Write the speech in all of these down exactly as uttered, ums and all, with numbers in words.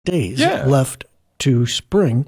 days Yeah. left to spring,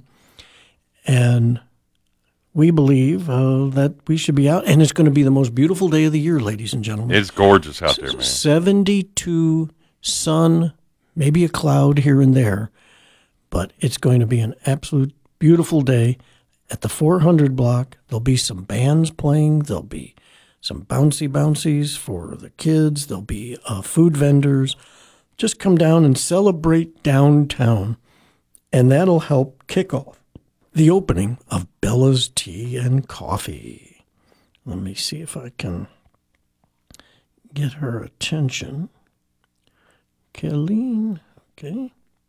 and we believe uh, that we should be out, and it's going to be the most beautiful day of the year, ladies and gentlemen. It's gorgeous out there, man. seventy-two sun, maybe a cloud here and there, but it's going to be an absolute beautiful day. At the four hundred block, there'll be some bands playing. There'll be some bouncy bouncies for the kids. There'll be uh, food vendors. Just come down and celebrate downtown, and that'll help kick off the opening of Bella's Tea and Coffee. Let me see if I can get her attention. Colleen, okay.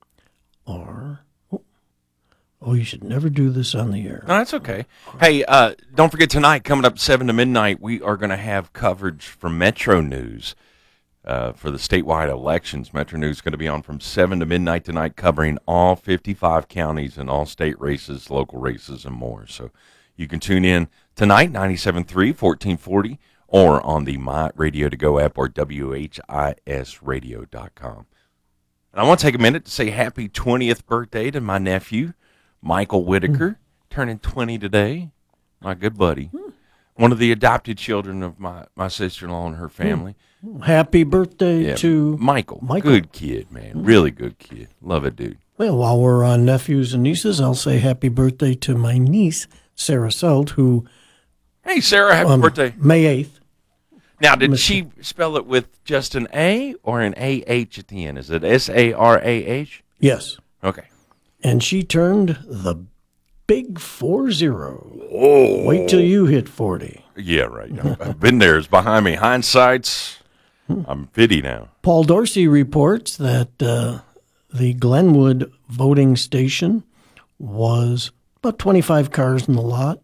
R. Oh, oh, you should never do this on the air. No, that's okay. Hey, uh, don't forget tonight, coming up seven to midnight, we are going to have coverage from Metro News uh, for the statewide elections. Metro News is going to be on from seven to midnight tonight, covering all fifty-five counties and all state races, local races, and more. So you can tune in tonight, ninety-seven point three, fourteen forty, or on the My Radio to Go app or W H I S radio dot com. And I want to take a minute to say happy twentieth birthday to my nephew, Michael Whitaker, mm. turning twenty today. My good buddy. Mm. One of the adopted children of my, my sister-in-law and her family. Mm. Happy birthday yeah, to Michael. Michael. Good kid, man. Mm. Really good kid. Love it, dude. Well, while we're on nephews and nieces, I'll say happy birthday to my niece, Sarah Selt, who... Hey, Sarah, happy um, birthday. May eighth. Now, did she spell it with just an A or an A H at the end? Is it S A R A H? Yes. Okay. And she turned the big four zero. Oh. Wait till you hit forty. Yeah, right. I've been there. It's behind me. Hindsight's, I'm fifty now. Paul Dorsey reports that uh, the Glenwood voting station was about twenty-five cars in the lot.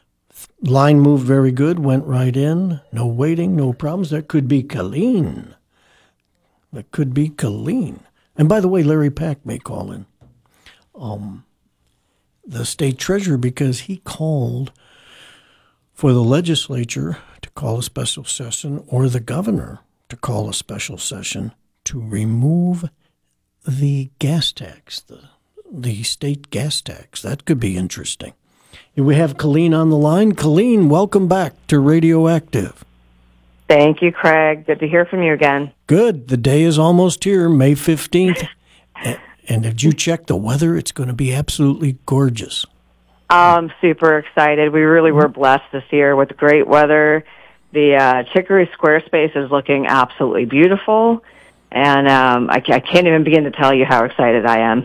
Line moved very good, went right in. No waiting, no problems. That could be Colleen. That could be Colleen. And by the way, Larry Pack may call in. Um, the state treasurer, because he called for the legislature to call a special session or the governor to call a special session to remove the gas tax, the, the state gas tax. That could be interesting. We have Colleen on the line. Colleen, welcome back to Radioactive. Thank you, Craig. Good to hear from you again. Good. The day is almost here, May fifteenth. and, and did you check the weather? It's going to be absolutely gorgeous. I'm super excited. We really were blessed this year with great weather. The uh, Chicory Square space is looking absolutely beautiful, and um, I, I can't even begin to tell you how excited I am.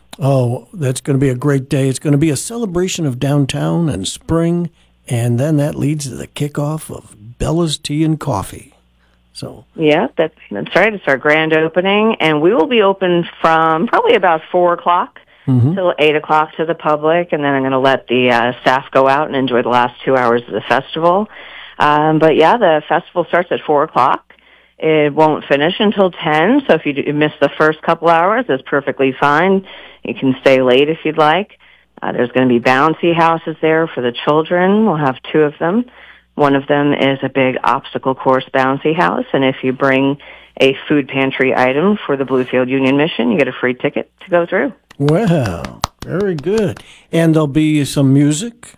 Oh, that's going to be a great day. It's going to be a celebration of downtown and spring, and then that leads to the kickoff of Bella's Tea and Coffee. So yeah, that's that's right. It's our grand opening, and we will be open from probably about four o'clock mm-hmm. till eight o'clock to the public, and then I'm going to let the uh, staff go out and enjoy the last two hours of the festival. Um, but yeah, the festival starts at four o'clock. It won't finish until ten, so if you do miss the first couple hours, that's perfectly fine. You can stay late if you'd like. Uh, there's going to be bouncy houses there for the children. We'll have two of them. One of them is a big obstacle course bouncy house, and if you bring a food pantry item for the Bluefield Union Mission, you get a free ticket to go through. Wow, very good. And there'll be some music?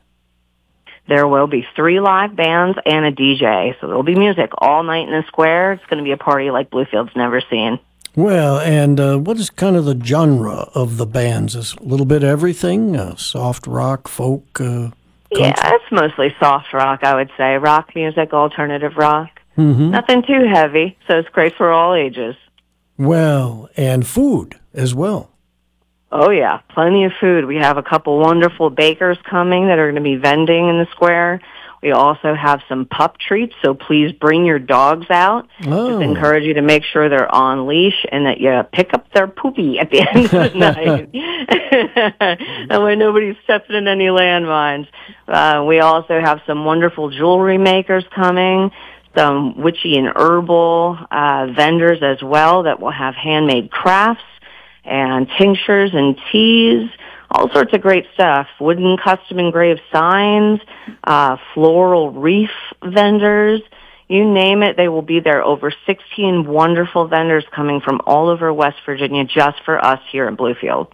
There will be three live bands and a D J, so there'll be music all night in the square. It's going to be a party like Bluefield's never seen. Well, and uh, what is kind of the genre of the bands? Is a little bit of everything? Uh, soft rock, folk, uh, yeah, it's mostly soft rock, I would say. Rock music, alternative rock. Mm-hmm. Nothing too heavy, so it's great for all ages. Well, and food as well. Oh, yeah, plenty of food. We have a couple wonderful bakers coming that are going to be vending in the square. We also have some pup treats, so please bring your dogs out. Oh. Just encourage you to make sure they're on leash and that you pick up their poopy at the end of the night. And when nobody's stepping in any landmines. Uh, we also have some wonderful jewelry makers coming, some witchy and herbal uh, vendors as well that will have handmade crafts and tinctures and teas. All sorts of great stuff. Wooden custom engraved signs, uh, floral wreath vendors. You name it, they will be there. Over sixteen wonderful vendors coming from all over West Virginia just for us here in Bluefield.